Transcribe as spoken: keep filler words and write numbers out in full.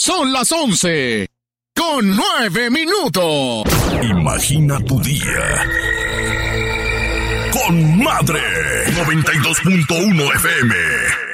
Son las once, con nueve minutos. Imagina tu día con Madre noventa y dos punto uno F M.